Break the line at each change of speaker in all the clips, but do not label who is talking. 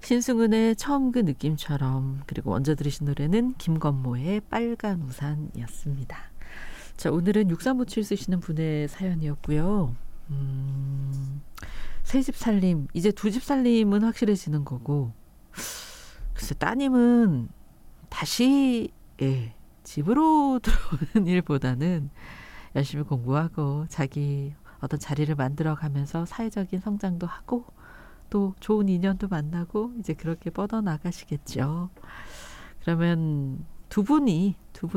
신승훈의 처음 그 느낌처럼, 그리고 먼저 들으신 노래는 김건모의 빨간 우산이었습니다. 자, 오늘은 6357 쓰시는 분의 사연이었고요. 새 집 살림, 이제 두 집 살림은 확실해지는 거고, 글쎄 따님은 다시 집으로 들어오는 일보다는 열심히 공부하고 자기 어떤 자리를 만들어가면서 사회적인 성장도 하고 또 좋은 인연도 만나고 이제 그렇게 뻗어나가시겠죠. 그러면 두 분이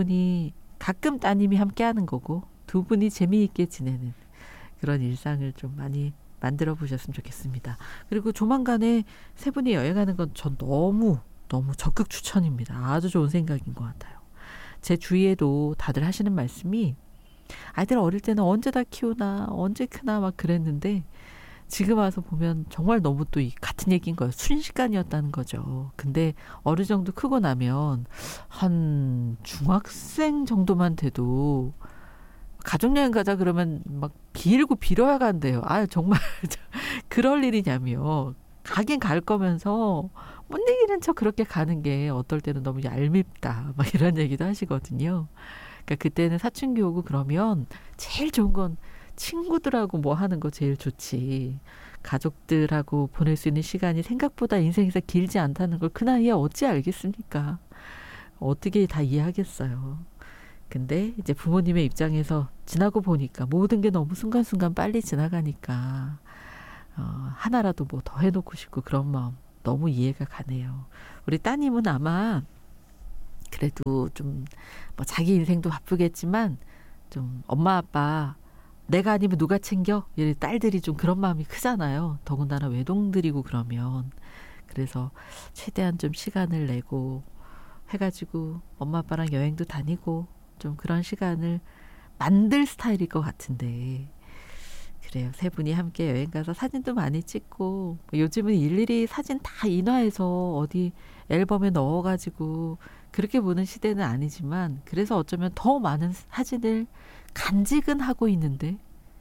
가끔 따님이 함께하는 거고 두 분이 재미있게 지내는 그런 일상을 좀 많이 만들어 보셨으면 좋겠습니다. 그리고 조만간에 세 분이 여행하는 건 전 너무 적극 추천입니다. 아주 좋은 생각인 것 같아요. 제 주위에도 다들 하시는 말씀이 아이들 어릴 때는 언제 다 키우나 언제 크나 막 그랬는데 지금 와서 보면 정말 너무 또 같은 얘기인 거예요. 순식간이었다는 거죠. 근데 어느 정도 크고 나면 한 중학생 정도만 돼도 가족여행 가자 그러면 막 빌고 빌어야 간대요. 아 정말 그럴 일이냐며. 가긴 갈 거면서 못 이기는 척 그렇게 가는 게 어떨 때는 너무 얄밉다. 막 이런 얘기도 하시거든요. 그러니까 그때는 사춘기 오고 그러면 제일 좋은 건 친구들하고 뭐 하는 거 제일 좋지. 가족들하고 보낼 수 있는 시간이 생각보다 인생에서 길지 않다는 걸 그 나이에 어찌 알겠습니까? 어떻게 다 이해하겠어요. 근데 이제 부모님의 입장에서 지나고 보니까 모든 게 너무 순간순간 빨리 지나가니까 하나라도 뭐 더 해놓고 싶고 그런 마음 너무 이해가 가네요. 우리 따님은 아마 그래도 좀 뭐 자기 인생도 바쁘겠지만 좀 엄마 아빠 내가 아니면 누가 챙겨? 이 딸들이 좀 그런 마음이 크잖아요. 더군다나 외동들이고 그러면. 그래서 최대한 좀 시간을 내고 해가지고 엄마 아빠랑 여행도 다니고 좀 그런 시간을 만들 스타일일 것 같은데 그래요. 세 분이 함께 여행 가서 사진도 많이 찍고 요즘은 일일이 사진 다 인화해서 어디 앨범에 넣어가지고 그렇게 보는 시대는 아니지만 그래서 어쩌면 더 많은 사진을 간직은 하고 있는데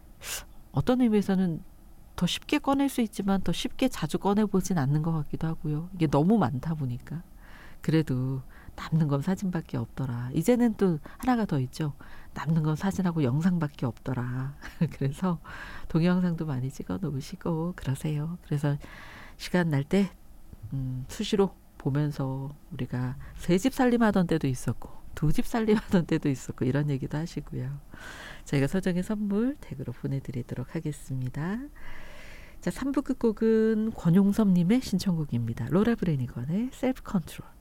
어떤 의미에서는 더 쉽게 꺼낼 수 있지만 더 쉽게 자주 꺼내보진 않는 것 같기도 하고요. 이게 너무 많다 보니까 그래도 남는 건 사진밖에 없더라. 이제는 또 하나가 더 있죠. 남는 건 사진하고 영상밖에 없더라. 그래서 동영상도 많이 찍어 놓으시고 그러세요. 그래서 시간 날 때 수시로 보면서 우리가 세 집 살림하던 때도 있었고 두 집 살림하던 때도 있었고 이런 얘기도 하시고요. 저희가 소정의 선물 댁으로 보내드리도록 하겠습니다. 자, 3부 끝곡은 권용섭님의 신청곡입니다. 로라 브레니건의 셀프 컨트롤.